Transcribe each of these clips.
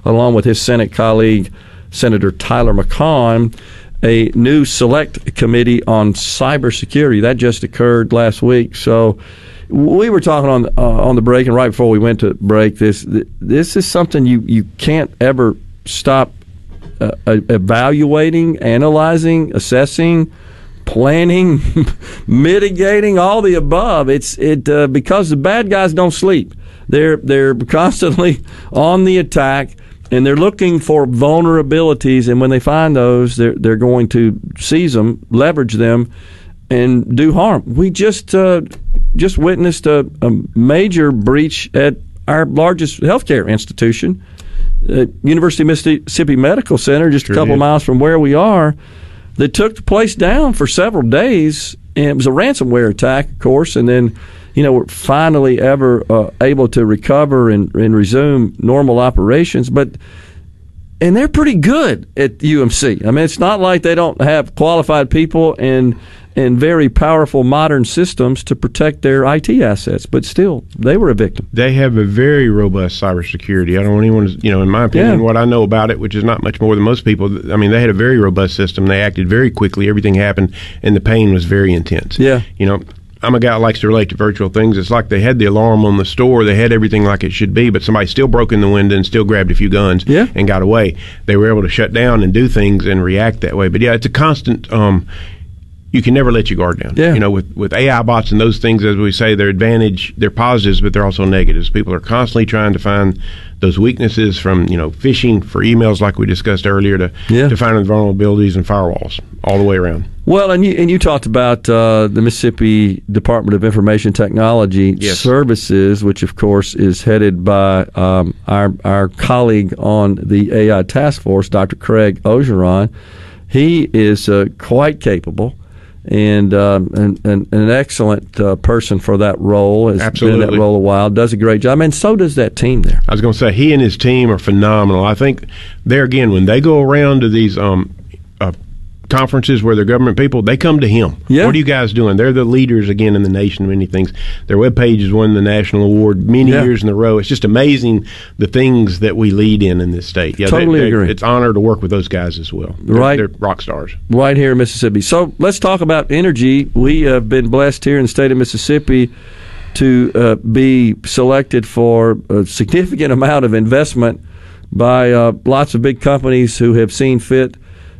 along with his Senate colleague, Senator Tyler McConn, a new select committee on cybersecurity. That just occurred last week. So we were talking on the break, and right before we went to break, this is something you can't ever stop evaluating, analyzing, assessing, planning, mitigating, all the above. It's because the bad guys don't sleep. They're constantly on the attack, and they're looking for vulnerabilities. And when they find those, they're going to seize them, leverage them, and do harm. We just witnessed a major breach at our largest healthcare institution, University of Mississippi Medical Center, just a couple of miles from where we are, that took the place down for several days. And it was a ransomware attack, of course, and then we're finally ever able to recover and resume normal operations. And they're pretty good at UMC. I mean, it's not like they don't have qualified people and very powerful modern systems to protect their IT assets, but still, they were a victim. They have a very robust cybersecurity. I don't want anyone to, in my opinion, what I know about it, which is not much more than most people, I mean, they had a very robust system. They acted very quickly. Everything happened, and the pain was very intense. Yeah. I'm a guy that likes to relate to virtual things. It's like they had the alarm on the store. They had everything like it should be, but somebody still broke in the window and still grabbed a few guns and got away. They were able to shut down and do things and react that way. But, yeah, it's a constant you can never let your guard down. Yeah. With AI bots and those things, as we say, they're positives, but they're also negatives. People are constantly trying to find those weaknesses, from phishing for emails like we discussed earlier to finding vulnerabilities and firewalls all the way around. Well, and you talked about the Mississippi Department of Information Technology Services, which of course is headed by our colleague on the AI task force, Dr. Craig Ogeron. He is quite capable and an excellent person for that role. Has Absolutely. been in that role a while. Does a great job, and so does that team there. I was going to say, he and his team are phenomenal. I think there again, when they go around to these conferences where they're government people, they come to him. Yeah. What are you guys doing? They're the leaders again in the nation of many things. Their webpage has won the national award many years in a row. It's just amazing the things that we lead in this state. Yeah, totally agree. It's an honor to work with those guys as well. They're rock stars. Right here in Mississippi. So let's talk about energy. We have been blessed here in the state of Mississippi to be selected for a significant amount of investment by lots of big companies who have seen fit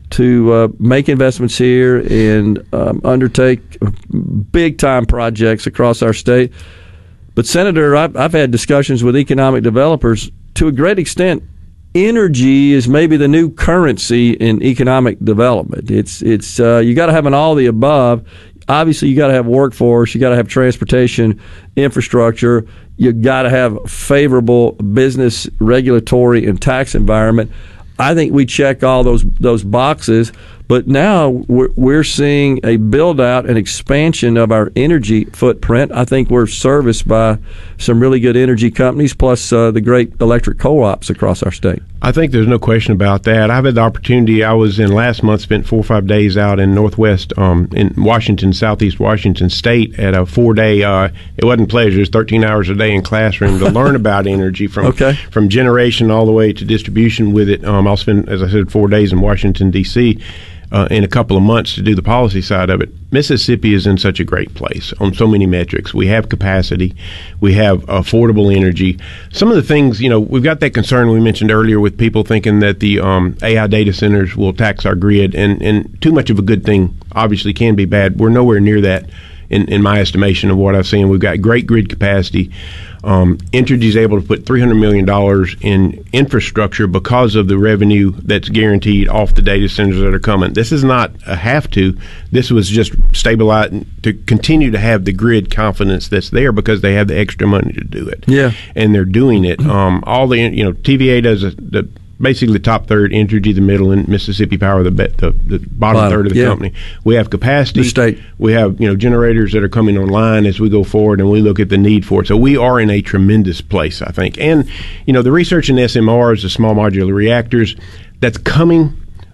to make investments here and undertake big-time projects across our state. But, Senator, I've had discussions with economic developers. To a great extent, energy is maybe the new currency in economic development. It's you got to have an all the above. Obviously, you got to have workforce. You got to have transportation infrastructure. You got to have favorable business, regulatory, and tax environment. I think we check all those boxes, but now we're seeing a build-out and expansion of our energy footprint. I think we're serviced by some really good energy companies, plus the great electric co-ops across our state. I think there's no question about that. I've had the opportunity. I was in last month, spent 4 or 5 days out in Northwest, in Washington, Southeast Washington State, at a 4-day. It wasn't pleasure. It was 13 hours a day in classroom to learn about energy from generation all the way to distribution with it. I'll spend, as I said, 4 days in Washington, D.C. In a couple of months to do the policy side of it. Mississippi is in such a great place on so many metrics. We have capacity. We have affordable energy. Some of the things, we've got that concern we mentioned earlier with people thinking that the AI data centers will tax our grid, and too much of a good thing obviously can be bad. We're nowhere near that in my estimation of what I've seen. We've got great grid capacity. Entergy is able to put $300 million in infrastructure because of the revenue that's guaranteed off the data centers that are coming. This is not a have to. This was just stabilized to continue to have the grid confidence that's there because they have the extra money to do it. Yeah, and they're doing it. All the TVA does basically the top third, Entergy the middle, and Mississippi Power the bottom third of the company. We have capacity. The state. We have generators that are coming online as we go forward, and we look at the need for it. So we are in a tremendous place, I think. And the research in SMRs, the small modular reactors, that's coming.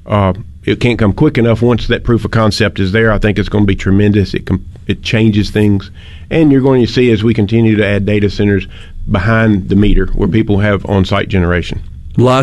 It can't come quick enough. Once that proof of concept is there, I think it's going to be tremendous. It changes things, and you're going to see as we continue to add data centers behind the meter where people have on-site generation.